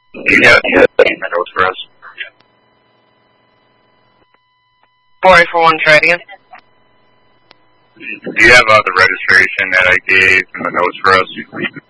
Do you have the notes for us? 4841, try it again. Do you have the registration that I gave and the notes for us?